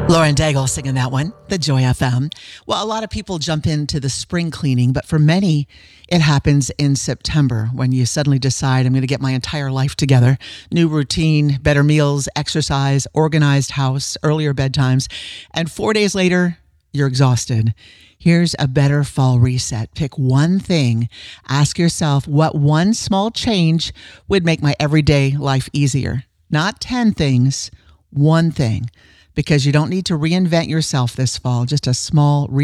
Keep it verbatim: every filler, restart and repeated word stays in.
Lauren Daigle singing that one, the Joy F M. Well, a lot of people jump into the spring cleaning, but for many, it happens in September when you suddenly decide, I'm going to get my entire life together. New routine, better meals, exercise, organized house, earlier bedtimes. And four days later, you're exhausted. Here's a better fall reset. Pick one thing. Ask yourself what one small change would make my everyday life easier. Not ten things, one thing. Because you don't need to reinvent yourself this fall, just a small